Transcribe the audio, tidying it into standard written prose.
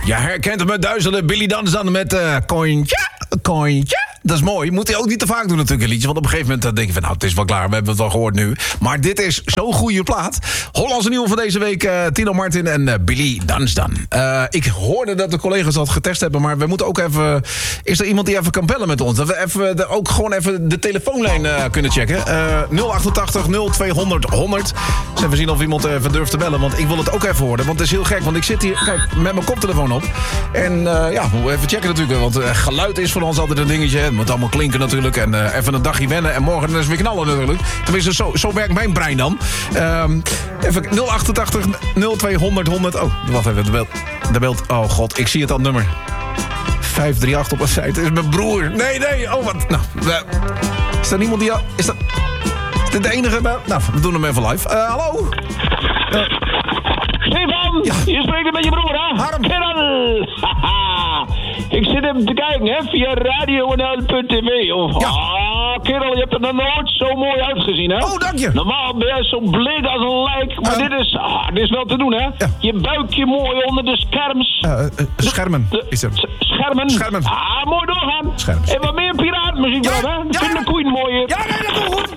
Je herkent hem met duizenden. Billy Dunstan met Kointje. Dat is mooi. Moet hij ook niet te vaak doen natuurlijk, een liedje. Want op een gegeven moment denk je van, nou, het is wel klaar. We hebben het al gehoord nu. Maar dit is zo'n goede plaat. Hollandse nieuwe van deze week. Tino Martin en Billy Dunstan. Ik hoorde dat de collega's dat getest hebben. Maar we moeten ook even... Is er iemand die even kan bellen met ons? Dat we ook gewoon even de telefoonlijn kunnen checken. 088 0200 100. Dus even zien of iemand even durft te bellen. Want ik wil het ook even horen. Want het is heel gek. Want ik zit hier, kijk, met mijn koptelefoon op. En ja, we moeten even checken natuurlijk. Want geluid is voor ons altijd een dingetje. Het moet allemaal klinken natuurlijk. En even een dagje wennen. En morgen is het weer knallen natuurlijk. Tenminste, zo werkt mijn brein dan. Even 088 0200 100. Oh, wacht even. De beeld. Oh god, ik zie het al nummer. 538 op een site. Het is mijn broer. Nee. Oh, wat. Nou, is er niemand die... Is dit de enige? Nou, we doen hem even live. Hallo? Stefan, ja. Je spreekt met je broer, hè? Harm. Ik zit hem te kijken, hè, via radio.nl.tv. Kerel, je hebt er nog nooit zo mooi uitgezien, hè? Oh, dank je. Normaal ben je zo bleek als een lijk, maar dit is wel te doen, hè? Ja. Je buikje mooi onder de scherms. Schermen. Schermen. Schermen. Mooi doorgaan. Schermen. En wat meer piraatmuziek dan, hè? Vind de koeien mooier. Ja, nee, dat komt goed.